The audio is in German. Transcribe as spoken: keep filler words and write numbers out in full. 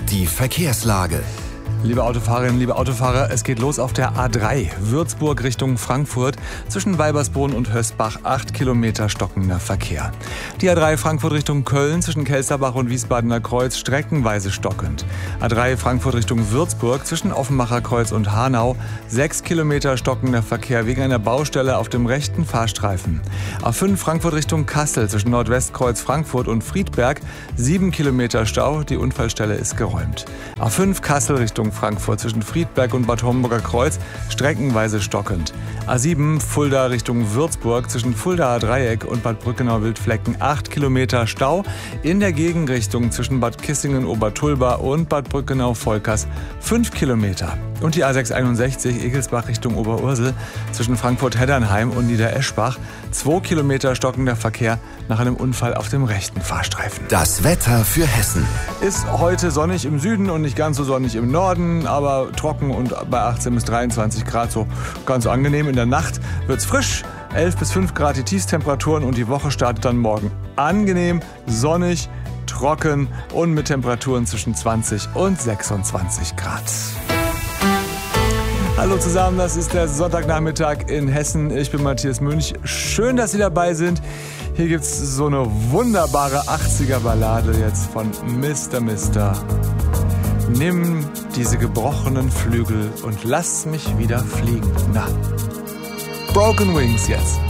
Die Verkehrslage. Liebe Autofahrerinnen, liebe Autofahrer, es geht los auf der A drei, Würzburg Richtung Frankfurt, zwischen Weibersbrunn und Hösbach, acht Kilometer stockender Verkehr. Die A drei Frankfurt Richtung Köln, zwischen Kelsterbach und Wiesbadener Kreuz, streckenweise stockend. A drei Frankfurt Richtung Würzburg, zwischen Offenbacher Kreuz und Hanau, sechs Kilometer stockender Verkehr wegen einer Baustelle auf dem rechten Fahrstreifen. A fünf Frankfurt Richtung Kassel, zwischen Nordwestkreuz Frankfurt und Friedberg, sieben Kilometer Stau, die Unfallstelle ist geräumt. A fünf Kassel Richtung Frankfurt zwischen Friedberg und Bad Homburger Kreuz streckenweise stockend. A sieben Fulda Richtung Würzburg zwischen Fuldaer Dreieck und Bad Brückenau-Wildflecken acht Kilometer Stau. In der Gegenrichtung zwischen Bad Kissingen-Obertulba und Bad Brückenau-Volkers fünf Kilometer. Und die A sechs einundsechzig Egelsbach Richtung Oberursel zwischen Frankfurt-Heddernheim und Niedereschbach zwei Kilometer stockender Verkehr nach einem Unfall auf dem rechten Fahrstreifen. Das Wetter für Hessen. Ist heute sonnig im Süden und nicht ganz so sonnig im Norden, aber trocken und bei achtzehn bis dreiundzwanzig Grad so ganz angenehm. In der Nacht wird's frisch, elf bis fünf Grad die Tiefstemperaturen und die Woche startet dann morgen angenehm, sonnig, trocken und mit Temperaturen zwischen zwanzig und sechsundzwanzig Grad. Hallo zusammen, das ist der Sonntagnachmittag in Hessen. Ich bin Matthias Münch. Schön, dass Sie dabei sind. Hier gibt's so eine wunderbare achtziger-Ballade jetzt von Mister Mister. Nimm diese gebrochenen Flügel und lass mich wieder fliegen. Na, Broken Wings jetzt.